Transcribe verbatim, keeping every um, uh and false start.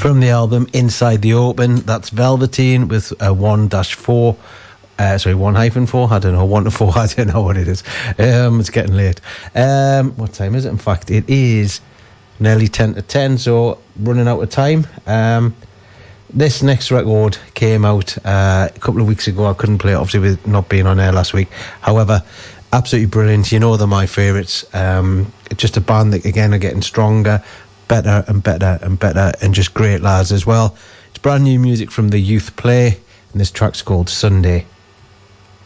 from the album Inside the Open. That's Velveteen with a one dash four. Uh, sorry, one hyphen four. I don't know, one to four. I don't know what it is. Um, it's getting late. Um, what time is it? In fact, it is nearly ten to ten, so running out of time. Um, this next record came out uh, a couple of weeks ago. I couldn't play it, obviously, with not being on air last week. However, absolutely brilliant. You know they're my favourites. Um, it's just a band that, again, are getting stronger, better and better and better, and just great lads as well. It's brand new music from The Youth Play, and this track's called Sunday.